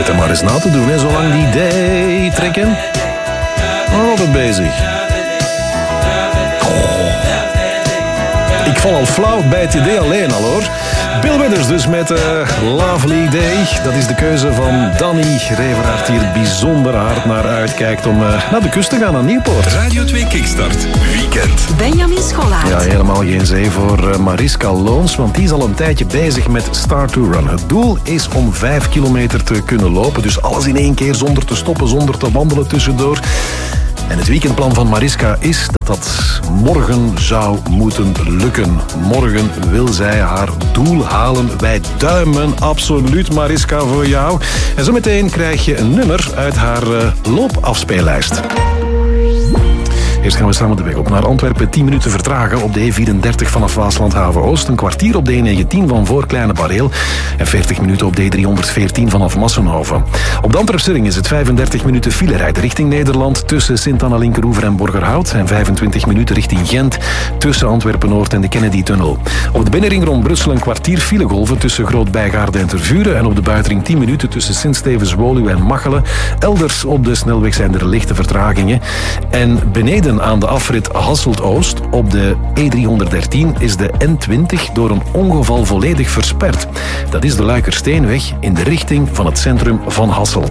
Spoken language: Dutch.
Zet hem maar eens na te doen, hè. Zolang die day trekken. Altijd bezig. Ik val al flauw bij het idee alleen al, hoor. Bill Withers dus met Lovely Day. Dat is de keuze van Danny Reveraert, die er bijzonder hard naar uitkijkt om naar de kust te gaan, naar Nieuwpoort. Radio 2 Kickstart Weekend. Benjamin Scholaert. Ja, helemaal geen zee voor Mariska Loons, want die is al een tijdje bezig met Start to Run. Het doel is om 5 kilometer te kunnen lopen, dus alles in één keer zonder te stoppen, zonder te wandelen tussendoor. En het weekendplan van Mariska is dat morgen zou moeten lukken. Morgen wil zij haar doel halen. Wij duimen absoluut, Mariska, voor jou. En zometeen krijg je een nummer uit haar loopafspeellijst. Eerst gaan we samen de weg op naar Antwerpen. 10 minuten vertragen op de E34 vanaf Waasland-Haven-Oost. Een kwartier op de E19 van voor Kleine Bareel. En 40 minuten op de E314 vanaf Massenhoven. Op de Antwerpse ring is het 35 minuten filerijden richting Nederland tussen Sint-Anna-Linkeroever en Borgerhout. En 25 minuten richting Gent tussen Antwerpen-Noord en de Kennedy-tunnel. Op de binnenring rond Brussel een kwartier filegolven tussen Groot-Bijgaarde en Tervuren. En op de buitenring 10 minuten tussen Sint-Stevens-Woluwe en Machelen. Elders op de snelweg zijn er lichte vertragingen. En beneden aan de afrit Hasselt-Oost op de E313 is de N20 door een ongeval volledig versperd. Dat is de Luikersteenweg in de richting van het centrum van Hasselt.